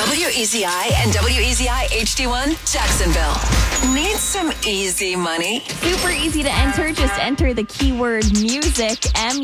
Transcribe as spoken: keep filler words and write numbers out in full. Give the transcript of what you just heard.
W E Z I and W E Z I H D one, Jacksonville. Need some easy money? Super easy to enter. Just enter the keyword music, M